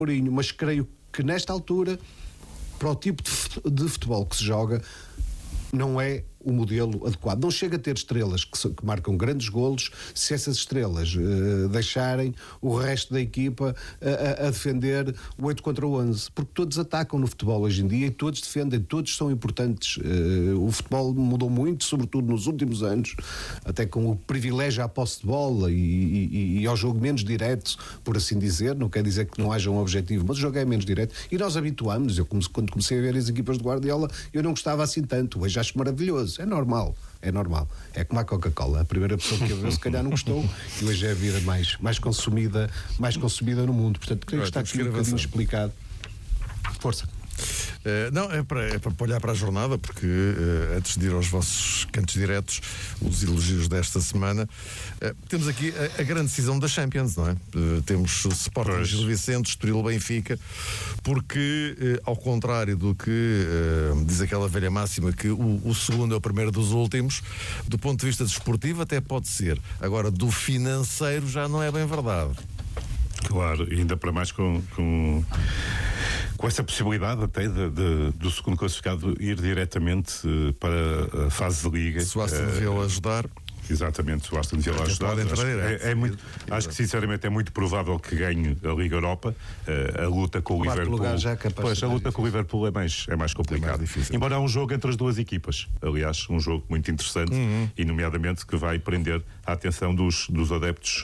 Mourinho, mas creio que nesta altura, para o tipo de futebol que se joga, não é o modelo adequado. Não chega a ter estrelas que marcam grandes golos se essas estrelas deixarem o resto da equipa a defender o 8 contra 11, porque todos atacam no futebol hoje em dia e todos defendem, todos são importantes. O futebol mudou muito, sobretudo nos últimos anos, até com o privilégio à posse de bola e ao jogo menos direto, por assim dizer. Não quer dizer que não haja um objetivo, mas o jogo é menos direto e nós habituamos. Quando comecei a ver as equipas de Guardiola, eu não gostava assim tanto. Hoje acho maravilhoso. É normal. É como a Coca-Cola. A primeira pessoa que a viu, se calhar não gostou, e hoje é a vida mais consumida no mundo. Portanto, creio que está aqui um bocadinho explicado. Força. Não, é para olhar para a jornada, porque antes de ir aos vossos cantos diretos, os elogios desta semana, temos aqui a grande decisão da Champions, não é? Temos o Sporting Gil Vicente, Estoril Benfica, porque ao contrário do que diz aquela velha máxima que o segundo é o primeiro dos últimos, do ponto de vista desportivo até pode ser, agora do financeiro já não é bem verdade. Claro, ainda para mais com essa possibilidade até do segundo classificado ir diretamente para a fase de Liga. Se o Aston Villa ajudar. Exatamente, o Aston Villa ajudar. Acho que sinceramente é muito provável que ganhe a Liga Europa. A luta com o Liverpool. A luta com o Liverpool é mais complicado. Embora há um jogo entre as duas equipas. Aliás, um jogo muito interessante, e nomeadamente que vai prender a atenção dos adeptos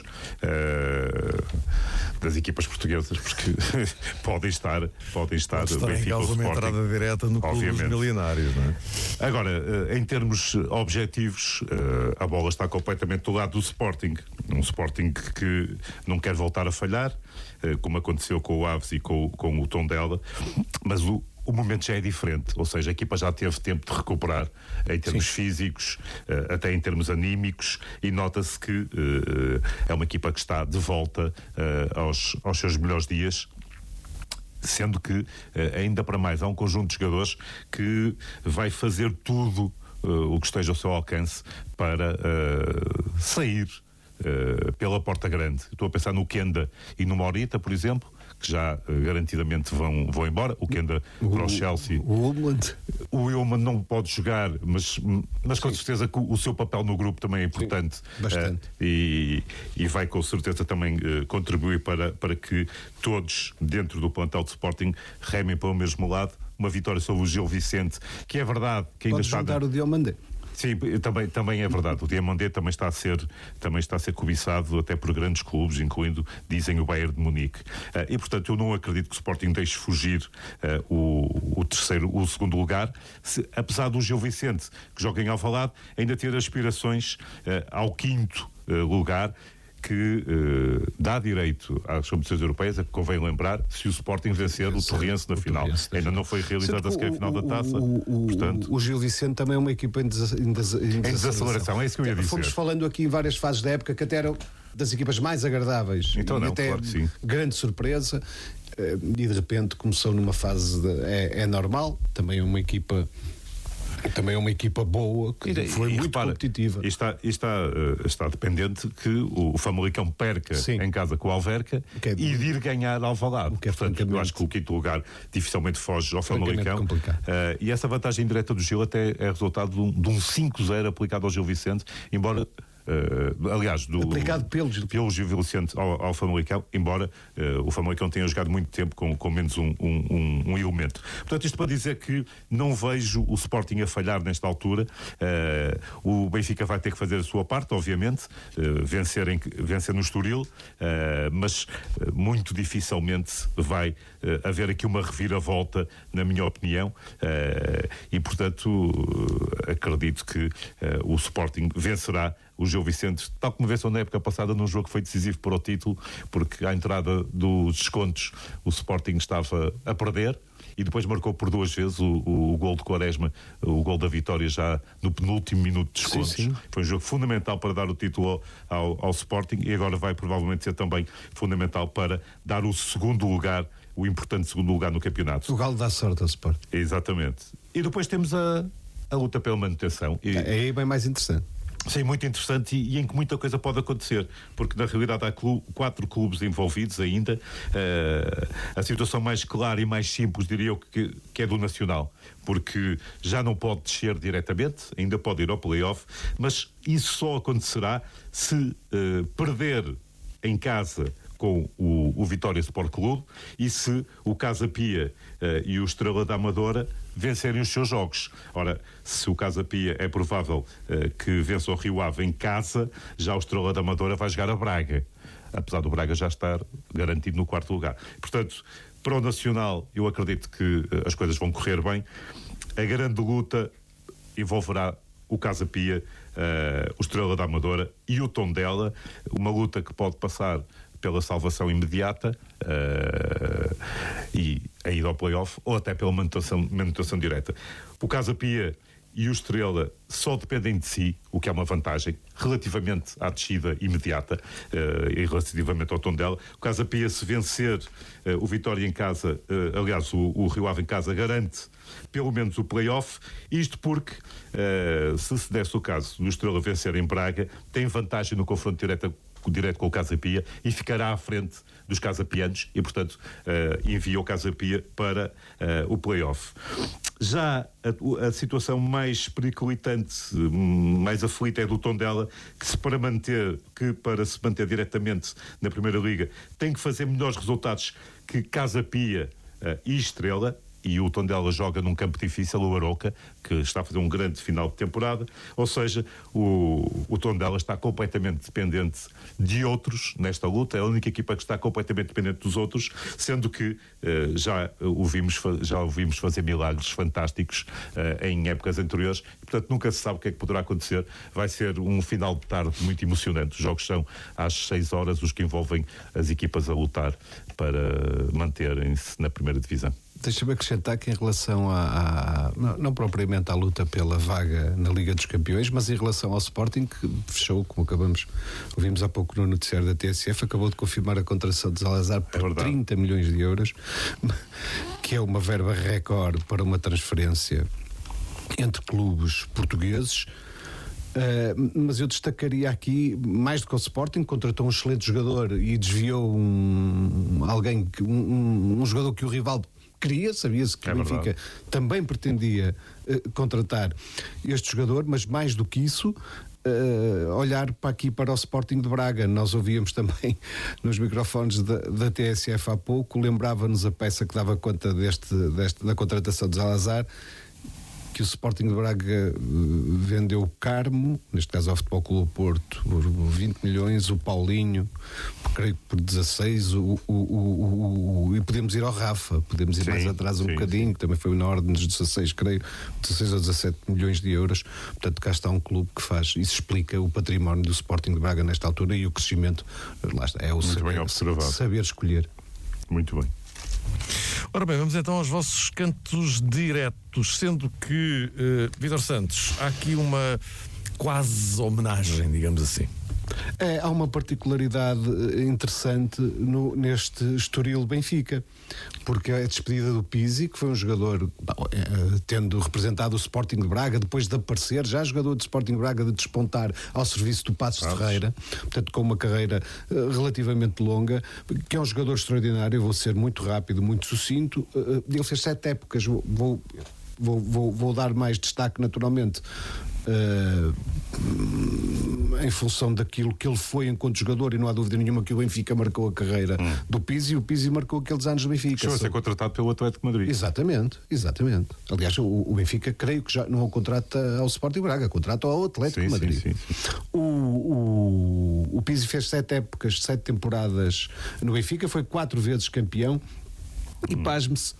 das equipas portuguesas, porque podem estar em causa uma entrada direta no clube dos milionários, não é? Agora, em termos objetivos, a bola está completamente do lado do Sporting. Um Sporting que não quer voltar a falhar, como aconteceu com o Aves e com o Tondela, mas o momento já é diferente, ou seja, a equipa já teve tempo de recuperar em termos físicos, até em termos anímicos, e nota-se que é uma equipa que está de volta aos seus melhores dias, sendo que ainda para mais há um conjunto de jogadores que vai fazer tudo o que esteja ao seu alcance para sair pela porta grande. Estou a pensar no Kenda e no Morita, por exemplo, que já garantidamente vão embora. O Kenda para o Chelsea. O Willman não pode jogar, mas com certeza que o seu papel no grupo também é importante. Sim, bastante. E vai com certeza também contribuir para que todos dentro do plantel de Sporting remem para o mesmo lado. Uma vitória sobre o Gil Vicente, que é verdade que ainda está... Pode juntar o Diomandé. Sim, também é verdade. O Diomandé também está a ser cobiçado até por grandes clubes, incluindo, dizem, o Bayern de Munique. E, portanto, eu não acredito que o Sporting deixe fugir o segundo lugar, apesar do Gil Vicente, que joga em Alvalade, ainda ter aspirações ao quinto lugar, que dá direito às competições europeias, convém lembrar, se o Sporting vencer o Torrense na final. Ainda não foi realizada sequer a final da taça. Portanto, o Gil Vicente também é uma equipa em desaceleração. É isso que eu ia dizer. Fomos falando aqui em várias fases da época que até eram das equipas mais agradáveis. Então, e até claro, grande surpresa. E de repente começou numa fase é normal. Também é uma equipa boa, que foi muito competitiva. Está dependente que o Famalicão perca em casa com o Alverca e de ir ganhar Alvalade. Portanto, eu acho que o quinto lugar dificilmente foge ao Famalicão. E essa vantagem indireta do Gil até é resultado de um 5-0 aplicado ao Gil Vicente, embora... aliás, aplicado pelo Gil Vicente ao Famalicão, embora o Famalicão tenha jogado muito tempo com menos um elemento. Portanto, isto para dizer que não vejo o Sporting a falhar nesta altura. O Benfica vai ter que fazer a sua parte, obviamente, vencer no Estoril, mas muito dificilmente vai haver aqui uma reviravolta, na minha opinião, e portanto acredito que o Sporting vencerá o Gil Vicente, tal como venceu na época passada num jogo que foi decisivo para o título, porque à entrada dos descontos o Sporting estava a perder e depois marcou por duas vezes o gol de Quaresma, o gol da vitória já no penúltimo minuto de descontos. Sim. Foi um jogo fundamental para dar o título ao Sporting e agora vai provavelmente ser também fundamental para dar o segundo lugar, o importante segundo lugar no campeonato. O galo dá sorte ao Sporting. Exatamente. E depois temos a luta pela manutenção. É bem mais interessante. Sim, muito interessante e em que muita coisa pode acontecer, porque na realidade há 4 clubes envolvidos ainda. A situação mais clara e mais simples, diria eu, que é do Nacional, porque já não pode descer diretamente, ainda pode ir ao play-off, mas isso só acontecerá se perder em casa com o Vitória Sport Clube e se o Casa Pia e o Estrela da Amadora vencerem os seus jogos. Ora, se o Casa Pia é provável que vença o Rio Ave em casa, já o Estrela da Amadora vai jogar a Braga, apesar do Braga já estar garantido no 4º lugar. Portanto, para o Nacional, eu acredito que as coisas vão correr bem. A grande luta envolverá o Casa Pia, o Estrela da Amadora e o Tondela, uma luta que pode passar pela salvação imediata e a ida ao play-off, ou até pela manutenção direta. O Casa Pia e o Estrela só dependem de si, o que é uma vantagem relativamente à descida imediata e relativamente ao Tondela. O Casa Pia, se vencer o Vitória em casa, aliás, o Rio Ave em casa, garante pelo menos o play-off, isto porque se desse o caso do Estrela vencer em Braga, tem vantagem no confronto direto com o Casa Pia e ficará à frente dos casapianos e, portanto, envia o Casa Pia para o play-off. Já a situação mais periclitante, mais aflita, é do Tondela, que para se manter diretamente na Primeira Liga tem que fazer melhores resultados que Casa Pia e Estrela. E o Tondela joga num campo difícil, o Aroca, que está a fazer um grande final de temporada. Ou seja, o Tondela está completamente dependente de outros nesta luta. É a única equipa que está completamente dependente dos outros, sendo que já o vimos fazer milagres fantásticos em épocas anteriores. E, portanto, nunca se sabe o que é que poderá acontecer. Vai ser um final de tarde muito emocionante. Os jogos são às 6 horas, os que envolvem as equipas a lutar para manterem-se na primeira divisão. Deixa-me acrescentar que em relação não propriamente à luta pela vaga na Liga dos Campeões, mas em relação ao Sporting, que fechou, como ouvimos há pouco no noticiário da TSF, acabou de confirmar a contratação de Salazar por 30 milhões de euros, que é uma verba recorde para uma transferência entre clubes portugueses. Mas eu destacaria aqui, mais do que o Sporting, contratou um excelente jogador e desviou um jogador que o rival queria, sabia-se que o Benfica também pretendia contratar este jogador, mas mais do que isso, olhar para o Sporting de Braga. Nós ouvíamos também nos microfones da TSF há pouco, lembrava-nos a peça que dava conta da contratação de Salazar, que o Sporting de Braga vendeu o Carmo, neste caso ao Futebol Clube Porto, por 20 milhões, o Paulinho, creio que por 16, e podemos ir ao Rafa, podemos ir mais atrás um bocadinho, que também foi na ordem dos 16, creio, 16 ou 17 milhões de euros. Portanto, cá está um clube que faz, isso explica o património do Sporting de Braga nesta altura e o crescimento, lá está, é o saber escolher. Muito bem. Ora bem, vamos então aos vossos cantos diretos, sendo que, Vítor Santos, há aqui uma quase homenagem, digamos assim. Há uma particularidade interessante neste Estoril Benfica, porque é a despedida do Pizzi, que foi um jogador, tendo representado o Sporting de Braga, depois de aparecer, já jogador de Sporting de Braga, de despontar ao serviço do Passos de Ferreira, portanto com uma carreira relativamente longa, que é um jogador extraordinário. Eu vou ser muito rápido, muito sucinto. Ele fez 7 épocas, vou dar mais destaque naturalmente em função daquilo que ele foi enquanto jogador, e não há dúvida nenhuma que o Benfica marcou a carreira do Pizzi, e o Pizzi marcou aqueles anos do Benfica. Chegou a ser contratado pelo Atlético de Madrid. Exatamente. Aliás, o Benfica, creio que já não o contrata ao Sporting Braga, contrata ao Atlético de Madrid. Sim. O Pizzi fez 7 épocas, 7 temporadas no Benfica, foi 4 vezes campeão e pasme-se,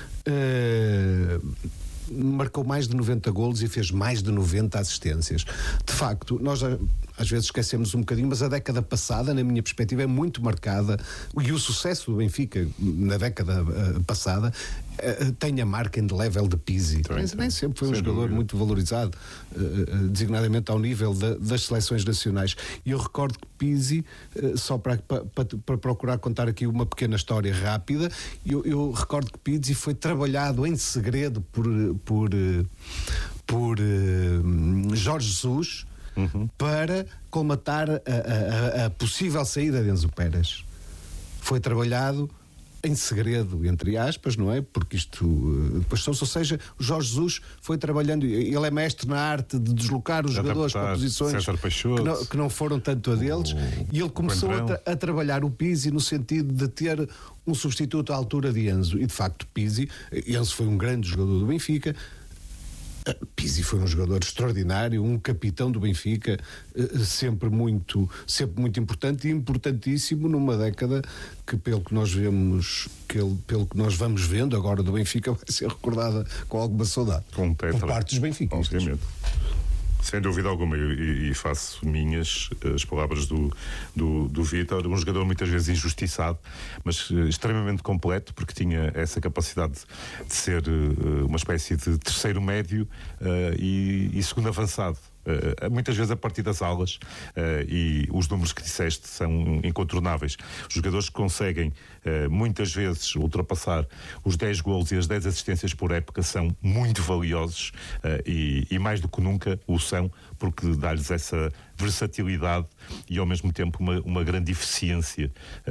marcou mais de 90 golos e fez mais de 90 assistências. De facto, nós às vezes esquecemos um bocadinho, mas a década passada, na minha perspectiva, é muito marcada, e o sucesso do Benfica na década passada tem a marca indelével de Pizzi. Nem sempre foi um jogador muito valorizado, designadamente ao nível das seleções nacionais. E eu recordo que Pizzi, só para procurar contar aqui uma pequena história rápida, eu recordo que Pizzi foi trabalhado em segredo por Jorge Jesus para colmatar a possível saída de Enzo Pérez. Foi trabalhado em segredo, entre aspas, não é? Porque isto depois ou seja, o Jorge Jesus foi trabalhando, ele é mestre na arte de deslocar os jogadores para posições que não foram tanto a deles, e ele começou a trabalhar o Pizzi no sentido de ter um substituto à altura de Enzo, e de facto Enzo foi um grande jogador do Benfica. Pizzi foi um jogador extraordinário, um capitão do Benfica, sempre muito importante e importantíssimo numa década que, pelo que nós vemos, pelo que nós vamos vendo agora do Benfica, vai ser recordada com alguma saudade. Por parte dos benfiquistas. Obviamente. Sem dúvida alguma, e faço minhas as palavras do Vítor, um jogador muitas vezes injustiçado, mas extremamente completo, porque tinha essa capacidade de ser uma espécie de terceiro médio e segundo avançado. Muitas vezes a partir das alas, e os números que disseste são incontornáveis. Os jogadores que conseguem muitas vezes ultrapassar os 10 golos e as 10 assistências por época são muito valiosos, e mais do que nunca o são, porque dá-lhes essa versatilidade e ao mesmo tempo uma grande eficiência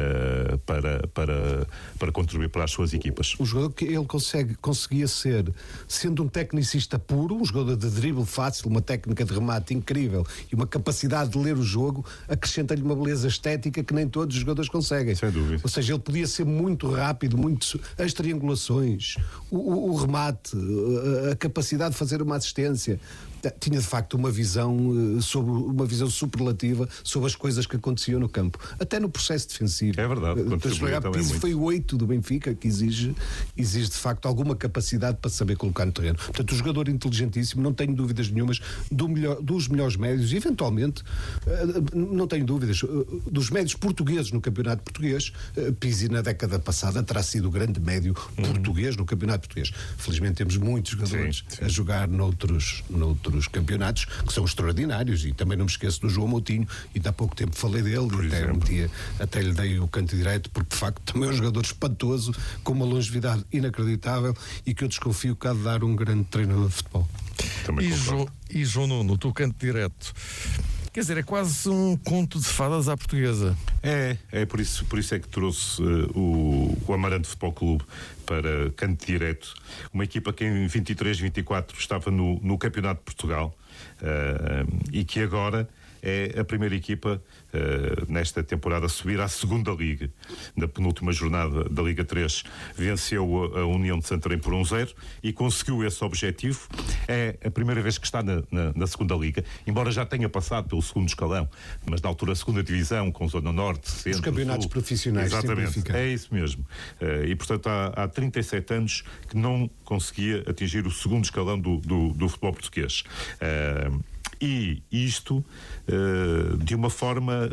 para contribuir para as suas equipas. O jogador que ele conseguia ser, sendo um tecnicista puro, um jogador de drible fácil, uma técnica de remate incrível e uma capacidade de ler o jogo, acrescenta-lhe uma beleza estética que nem todos os jogadores conseguem. Sem dúvida. Ou seja, ele podia ser muito rápido, as triangulações, o remate, a capacidade de fazer uma assistência. Tinha de facto uma visão superlativa sobre as coisas que aconteciam no campo, até no processo defensivo. É verdade. Pizzi foi o 8 do Benfica, que exige de facto alguma capacidade para saber colocar no terreno. Portanto, o jogador inteligentíssimo, não tenho dúvidas nenhumas, dos melhores médios, e eventualmente, não tenho dúvidas, dos médios portugueses no campeonato português. Pizzi na década passada terá sido o grande médio português no campeonato português. Felizmente temos muitos jogadores a jogar noutros campeonatos que são extraordinários, e também não me esqueço do João Moutinho, e há pouco tempo falei dele, até lhe dei o canto direito, porque de facto também é um jogador espantoso, com uma longevidade inacreditável, e que eu desconfio que há de dar um grande treinador de futebol. E João Nuno, o teu canto direto, quer dizer, é quase um conto de fadas à portuguesa. É por isso é que trouxe o Amarante Futebol Clube para canto direto, uma equipa que em 23-24 estava no Campeonato de Portugal, e que agora é a primeira equipa nesta temporada a subir à segunda Liga. Na penúltima jornada da Liga 3 venceu a União de Santarém por 1-0 e conseguiu esse objetivo. É a primeira vez que está na segunda Liga, embora já tenha passado pelo segundo escalão, mas na altura a segunda divisão, com Zona Norte, Centro, os campeonatos Sul. Profissionais. Exatamente, é isso mesmo. E portanto há 37 anos que não conseguia atingir o segundo escalão do futebol português. E isto de uma forma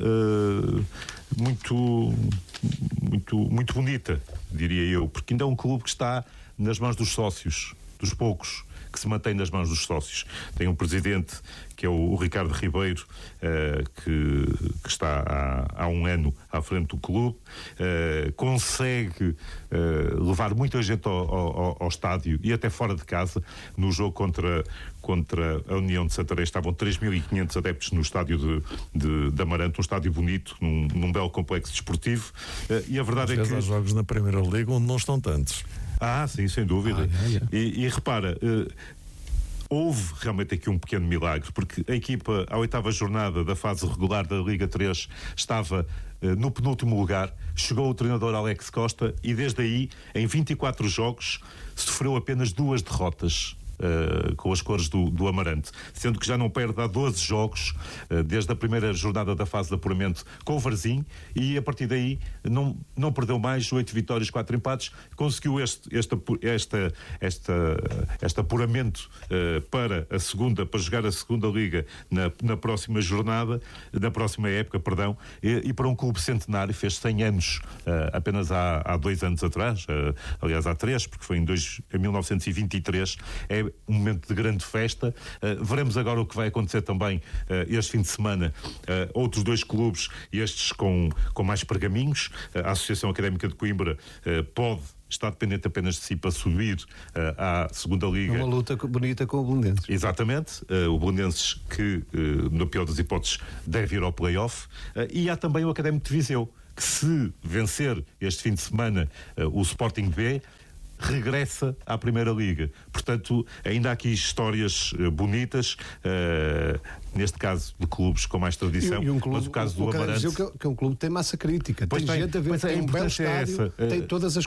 muito bonita, diria eu, porque ainda é um clube que está nas mãos dos sócios, dos poucos que se mantém nas mãos dos sócios. Tem um presidente que é o Ricardo Ribeiro, que está há um ano à frente do clube, consegue levar muita gente ao estádio e até fora de casa. No jogo contra a União de Santarém estavam 3.500 adeptos no estádio de Amarante, um estádio bonito, num belo complexo desportivo, e a verdade é que há jogos na Primeira Liga onde não estão tantos. Sim, sem dúvida. E repara, houve realmente aqui um pequeno milagre, porque a equipa, à 8ª jornada da fase regular da Liga 3, estava no penúltimo lugar. Chegou o treinador Alex Costa e desde aí, em 24 jogos, sofreu apenas 2 derrotas. Com as cores do Amarante, sendo que já não perde há 12 jogos desde a primeira jornada da fase de apuramento com o Varzim, e a partir daí não perdeu mais. 8 vitórias, 4 empates, conseguiu este apuramento para jogar a segunda Liga na próxima jornada, na próxima época, perdão, e para um clube centenário. Fez 100 anos apenas há 2 anos atrás, aliás há 3, porque foi em 1923. É um momento de grande festa. Veremos agora o que vai acontecer também este fim de semana. Outros 2 clubes, estes com mais pergaminhos. A Associação Académica de Coimbra pode está dependente apenas de si para subir à segunda liga. Uma luta bonita com o Belenenses. Exatamente, o Belenenses que, na pior das hipóteses, deve ir ao play-off. E há também o Académico de Viseu, que se vencer este fim de semana o Sporting B, regressa à Primeira Liga. Portanto, ainda há aqui histórias bonitas, neste caso de clubes com mais tradição, mas o caso do Amarante... Que é um clube que tem massa crítica, tem gente a ver, tem um belo estádio, tem todas as